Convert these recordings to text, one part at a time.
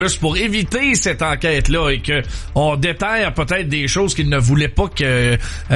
pour éviter cette enquête-là et que on déterre peut-être des choses qu'il ne voulait pas que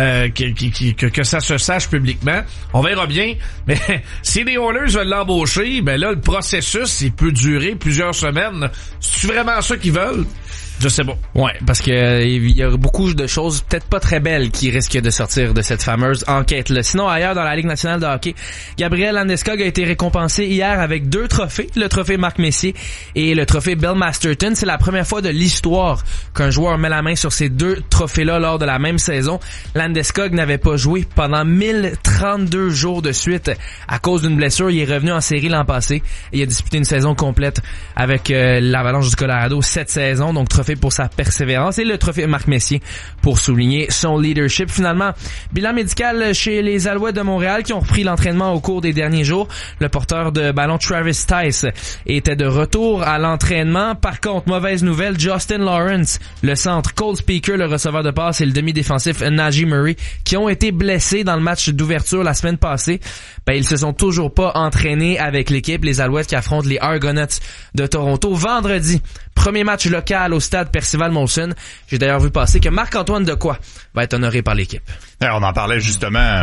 ça se sache publiquement. On verra bien. Mais si les Oilers veulent l'embaucher, ben là, le processus, il peut durer plusieurs semaines. C'est vraiment ça qu'ils veulent? Je sais pas. Ouais, parce que il y a beaucoup de choses peut-être pas très belles qui risquent de sortir de cette fameuse enquête-là. Sinon, ailleurs dans la Ligue nationale de hockey, Gabriel Landeskog a été récompensé hier avec 2 trophées, le trophée Marc Messier et le trophée Bill Masterton. C'est la première fois de l'histoire qu'un joueur met la main sur ces 2 trophées-là lors de la même saison. Landeskog n'avait pas joué pendant 1032 jours de suite à cause d'une blessure. Il est revenu en série l'an passé et il a disputé une saison complète avec l'Avalanche du Colorado cette saison. Donc, trophée pour sa persévérance et le trophée Marc Messier pour souligner son leadership. Finalement, bilan médical chez les Alouettes de Montréal qui ont repris l'entraînement au cours des derniers jours. Le porteur de ballon Travis Tice était de retour à l'entraînement. Par contre, mauvaise nouvelle, Justin Lawrence, le centre, Cole Speaker, le receveur de passe et le demi-défensif Najee Murray qui ont été blessés dans le match d'ouverture la semaine passée. Ils se sont toujours pas entraînés avec l'équipe, les Alouettes qui affrontent les Argonauts de Toronto vendredi. Premier match local au stade Percival Molson. J'ai d'ailleurs vu passer que Marc-Antoine Dequoy va être honoré par l'équipe. On en parlait justement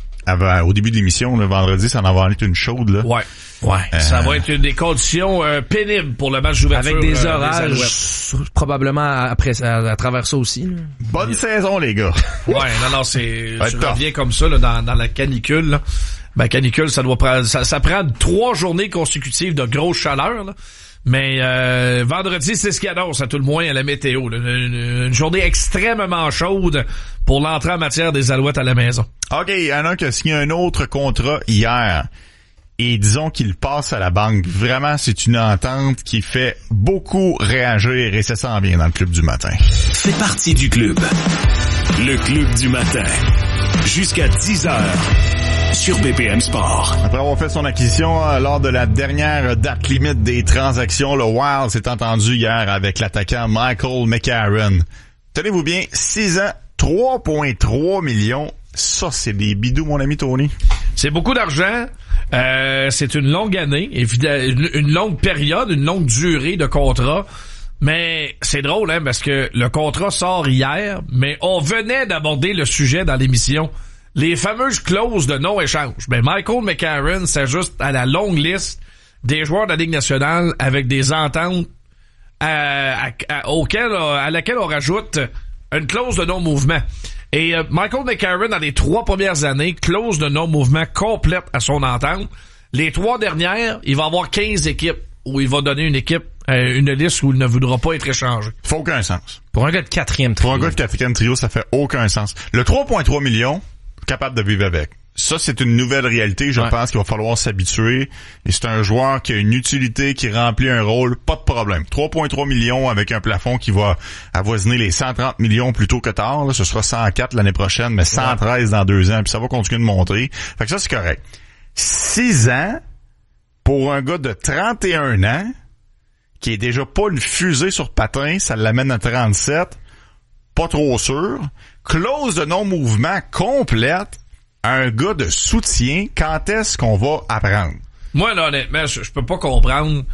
au début de l'émission, le vendredi, ça en va être une chaude, là. Ouais. Ça va être une des conditions pénibles pour le match d'ouverture. Avec des orages, probablement à travers ça aussi. Là. Bonne saison, les gars. Ouais, non, je reviens comme ça là, dans la canicule. Là. Ben, canicule, ça prend 3 journées consécutives de grosse chaleur, là. Mais vendredi, c'est ce qu'il annonce à tout le moins à la météo. Là. Une journée extrêmement chaude pour l'entrée en matière des Alouettes à la maison. OK, il y en a un qui a signé un autre contrat hier. Et disons qu'il passe à la banque. Vraiment, c'est une entente qui fait beaucoup réagir et ça s'en vient dans le Club du matin. Fais partie du club. Le Club du matin. Jusqu'à 10h. Sur BPM Sport. Après avoir fait son acquisition lors de la dernière date limite des transactions, le Wild s'est entendu hier avec l'attaquant Michael McCarron. Tenez-vous bien, 6 ans, 3,3 millions. Ça, c'est des bidous, mon ami Tony. C'est beaucoup d'argent. C'est une longue année, une longue période, une longue durée de contrat. Mais c'est drôle, hein, parce que le contrat sort hier, mais on venait d'aborder le sujet dans l'émission. Les fameuses clauses de non-échange. Ben, Michael McCarron s'ajuste à la longue liste des joueurs de la Ligue nationale avec des ententes à laquelle on rajoute une clause de non-mouvement. Et Michael McCarron, dans les 3 premières années, clause de non-mouvement complète à son entente. Les 3 dernières, il va avoir 15 équipes où il va donner une liste où il ne voudra pas être échangé. Ça fait aucun sens. Pour un gars de 4e trio. Pour un gars de 4e trio, ça fait aucun sens. Le 3,3 millions, capable de vivre avec. Ça, c'est une nouvelle réalité. Je pense qu'il va falloir s'habituer. Et c'est un joueur qui a une utilité, qui remplit un rôle. Pas de problème. 3,3 millions avec un plafond qui va avoisiner les 130 millions plus tôt que tard. Là, ce sera 104 l'année prochaine, mais 113 dans 2 ans. Puis ça va continuer de monter. Fait que ça, c'est correct. 6 ans pour un gars de 31 ans qui est déjà pas une fusée sur patin. Ça l'amène à 37. Pas trop sûr. Clause de non-mouvement complète. Un gars de soutien, quand est-ce qu'on va apprendre? Moi, là, honnêtement, je peux pas comprendre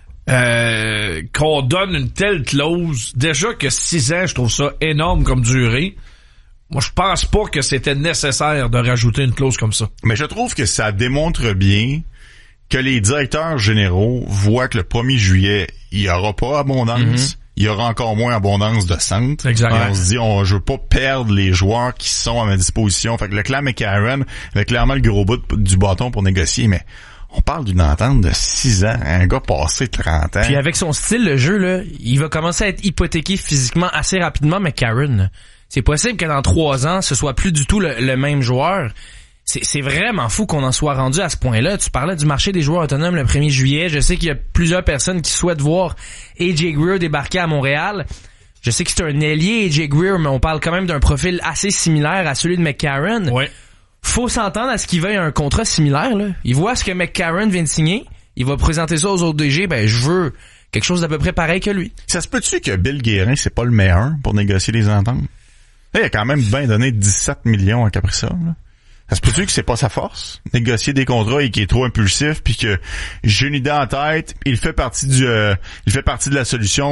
qu'on donne une telle clause. Déjà que 6 ans, je trouve ça énorme comme durée. Moi, je pense pas que c'était nécessaire de rajouter une clause comme ça. Mais je trouve que ça démontre bien que les directeurs généraux voient que le 1er juillet, il y aura pas abondance. Il y aura encore moins abondance de centres. Exactement. Et on se dit, je veux pas perdre les joueurs qui sont à ma disposition. Fait que le clan McCarron avait clairement le gros bout du bâton pour négocier, mais on parle d'une entente de 6 ans, un gars passé 30 ans. Puis avec son style de jeu, là, il va commencer à être hypothéqué physiquement assez rapidement, McCarron. C'est possible que dans 3 ans, ce soit plus du tout le même joueur. C'est vraiment fou qu'on en soit rendu à ce point-là. Tu parlais du marché des joueurs autonomes le 1er juillet. Je sais qu'il y a plusieurs personnes qui souhaitent voir AJ Greer débarquer à Montréal. Je sais que c'est un ailier, AJ Greer, mais on parle quand même d'un profil assez similaire à celui de McCarron. Ouais. Faut s'entendre à ce qu'il veuille un contrat similaire, là. Il voit ce que McCarron vient de signer. Il va présenter ça aux autres DG. Ben, je veux quelque chose d'à peu près pareil que lui. Ça se peut-tu que Bill Guérin, c'est pas le meilleur pour négocier les ententes? Là, il a quand même bien donné 17 millions à Kaprizov, là. Ça se peut-tu que c'est pas sa force? Négocier des contrats et qu'il est trop impulsif puis que j'ai une idée en tête, il fait partie de la solution.